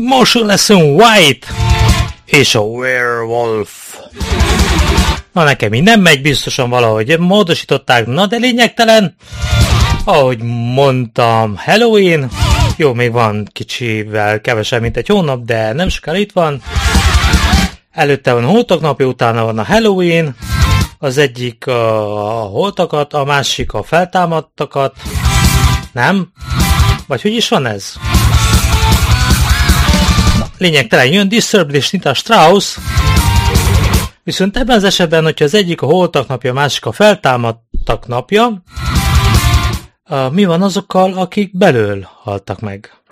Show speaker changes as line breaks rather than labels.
Motion Lesson White és a Werewolf. Na nekem így nem megy, biztosan valahogy módosították, na de lényegtelen. Ahogy mondtam, Halloween. Jó, még van kicsivel kevesebb, mint egy hónap, de nem sokára itt van. Előtte van a holtak napja, utána van a Halloween. Az egyik a holtakat, a másik a feltámadtakat. Nem? Vagy hogy is van ez? Na, lényegtelen jön Disturbed és Nita Strauss. Viszont ebben az esetben, hogyha az egyik a holtak napja, a másik a feltámadtak napja, mi van azokkal, akik belől haltak meg?